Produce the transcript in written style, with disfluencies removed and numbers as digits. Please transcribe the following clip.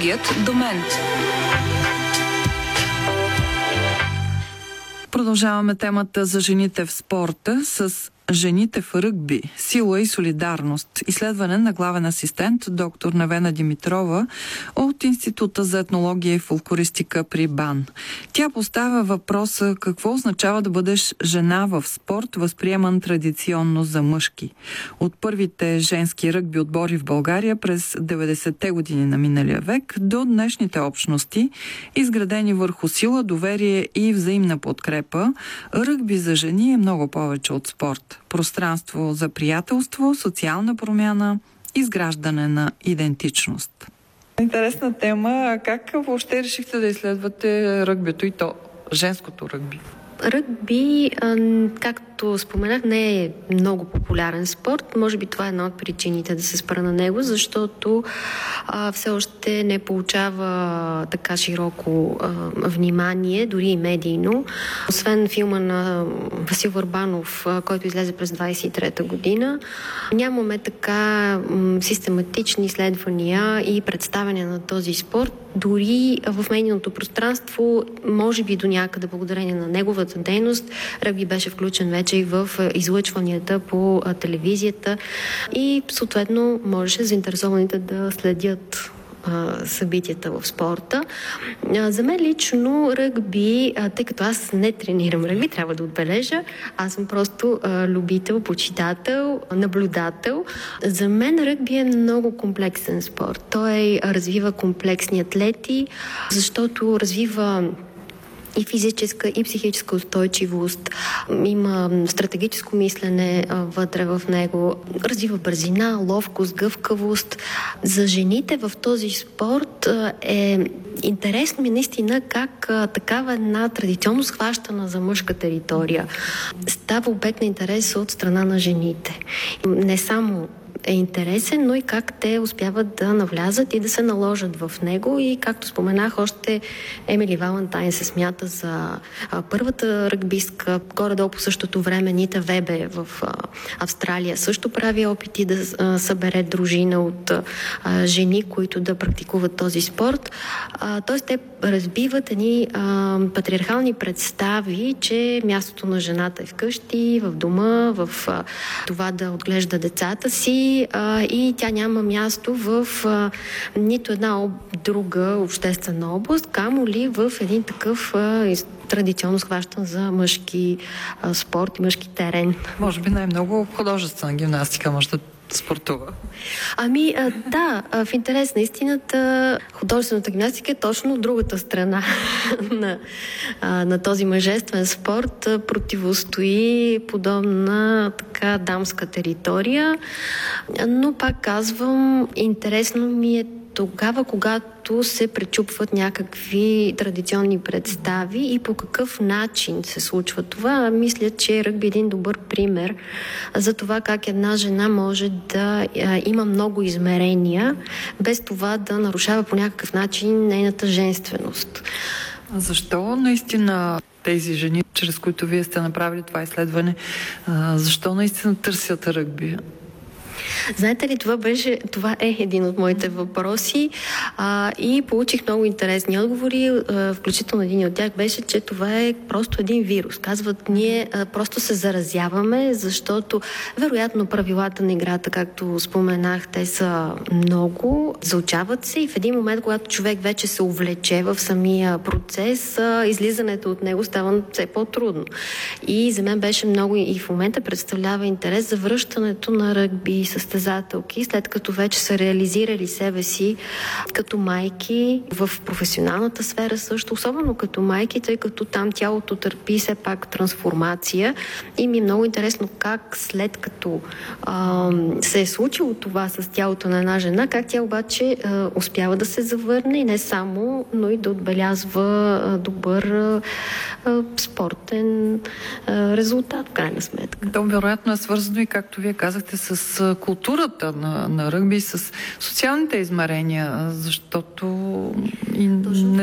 Другият до мен. Продължаваме темата за жените в спорта с жените в ръгби, сила и солидарност. Изследване на главен асистент доктор Невена Димитрова от Института за етнология и фолклористика при БАН. Тя поставя въпроса какво означава да бъдеш жена в спорт, възприеман традиционно за мъжки. От първите женски ръгби отбори в България през 90-те години на миналия век до днешните общности, изградени върху сила, доверие и взаимна подкрепа, ръгби за жени е много повече от спорт. Пространство за приятелство, социална промяна, изграждане на идентичност. Интересна тема. Как въобще решихте да изследвате ръгбито и то женското ръгби? Ръгби, както споменах, не е много популярен спорт. Може би това е една от причините да се спра на него, защото все още не получава така широко внимание, дори и медийно. Освен филма на Васил Върбанов, който излезе през 23-та година, нямаме така систематични изследвания и представяне на този спорт. Дори в медийното пространство, може би до някъде благодарение на неговата дейност, ръгби беше включен вече и в излъчванията по телевизията и съответно можеше заинтересованите да следят събитията в спорта. За мен лично ръгби, тъй като аз не тренирам ръгби, трябва да отбележа, аз съм просто любител, почитател, наблюдател. За мен ръгби е много комплексен спорт. Той развива комплексни атлети, защото развива и физическа, и психическа устойчивост. Има стратегическо мислене вътре в него. Развива бързина, ловкост, гъвкавост. За жените в този спорт е интересно ми наистина как такава една традиционно схващана за мъжка територия става обект на интерес от страна на жените. Не само е интересен, но и как те успяват да навлязат и да се наложат в него. И както споменах, още Емили Валентайн се смята за първата ръгбистка. Горе-долу по същото време Нита Вебе в Австралия също прави опити да събере дружина от жени, които да практикуват този спорт. Тоест те разбиват едни патриархални представи, че мястото на жената е вкъщи, в дома, в това да отглежда децата си, и тя няма място в нито една друга обществена област, камо ли в един такъв традиционно схващан за мъжки спорт и мъжки терен. Може би най-много художествена гимнастика може да спортува. Да, в интерес на истината художествената гимнастика е точно другата страна на този мъжествен спорт. Противостои подобна така дамска територия. Но пак казвам, интересно ми е тогава, когато се пречупват някакви традиционни представи и по какъв начин се случва това. Мисля, че ръгби е един добър пример за това как една жена може да има много измерения, без това да нарушава по някакъв начин нейната женственост. Защо наистина тези жени, чрез които вие сте направили това изследване, защо наистина търсят ръгби? Знаете ли, това е един от моите въпроси и получих много интересни отговори. Включително един от тях беше, че това е просто един вирус. Казват, ние просто се заразяваме, защото вероятно правилата на играта, както споменах, те са много, заучават се и в един момент, когато човек вече се увлече в самия процес, излизането от него става все по-трудно. И за мен беше много и в момента представлява интерес за връщането на ръгби състезателки, след като вече са реализирали себе си като майки в професионалната сфера също, особено като майки, тъй като там тялото търпи все пак трансформация и ми е много интересно как след като се е случило това с тялото на една жена, как тя обаче успява да се завърне и не само, но и да отбелязва добър спортен резултат в крайна сметка. То вероятно е свързано и, както вие казахте, с културата на ръгби, с социалните измерения, защото и